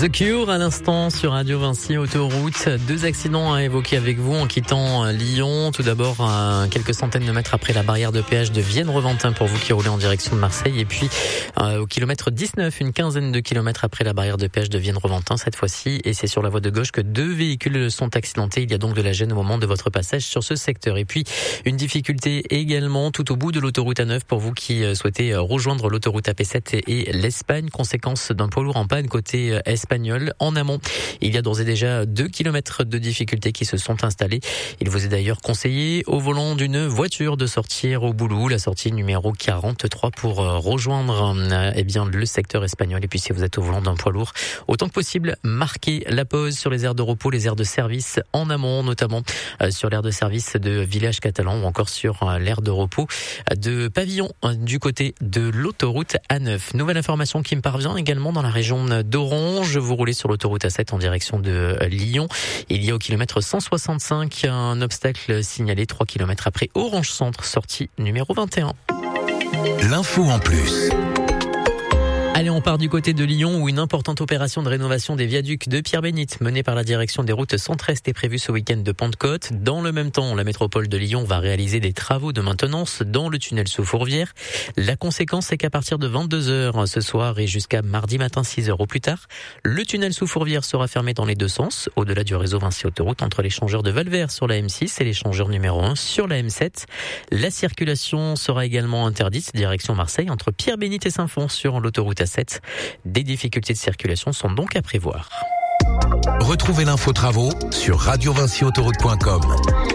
The Cure à l'instant sur Radio Vinci Autoroute. 2 accidents à évoquer avec vous en quittant Lyon. Tout d'abord, à quelques centaines de mètres après la barrière de péage de Vienne-Reventin pour vous qui roulez en direction de Marseille. Et puis au kilomètre 19, une quinzaine de kilomètres après la barrière de péage de Vienne-Reventin cette fois-ci. Et c'est sur la voie de gauche que 2 véhicules sont accidentés. Il y a donc de la gêne au moment de votre passage sur ce secteur. Et puis une difficulté également tout au bout de l'autoroute A9 pour vous qui souhaitez rejoindre l'autoroute AP7 et l'Espagne. Conséquence d'un poids lourd en panne côté espagnol. En amont, il y a d'ores et déjà 2 kilomètres de difficultés qui se sont installés. Il vous est d'ailleurs conseillé au volant d'une voiture de sortir au boulot, la sortie numéro 43 pour rejoindre le secteur espagnol. Et puis si vous êtes au volant d'un poids lourd, autant que possible, marquez la pause sur les aires de repos, les aires de service en amont, notamment sur l'aire de service de Village Catalan ou encore sur l'aire de repos de Pavillon du côté de l'autoroute A9. Nouvelle information qui me parvient également dans la région d'Orange. Vous roulez sur l'autoroute A7 en direction de Lyon. Il y a au kilomètre 165 un obstacle signalé 3 km après Orange Centre, sortie numéro 21. L'info en plus. Allez, on part du côté de Lyon où une importante opération de rénovation des viaducs de Pierre-Bénite menée par la direction des routes centre-est est prévue ce week-end de Pentecôte. Dans le même temps, la métropole de Lyon va réaliser des travaux de maintenance dans le tunnel sous Fourvière. La conséquence, c'est qu'à partir de 22h ce soir et jusqu'à mardi matin 6h au plus tard, le tunnel sous Fourvière sera fermé dans les deux sens, au-delà du réseau Vinci Autoroute entre l'échangeur de Valvert sur la M6 et l'échangeur numéro 1 sur la M7. La circulation sera également interdite direction Marseille entre Pierre-Bénite et Saint-Fons sur l'autoroute A7. Des difficultés de circulation sont donc à prévoir. Retrouvez l'info travaux sur radiovinciautoroute.com.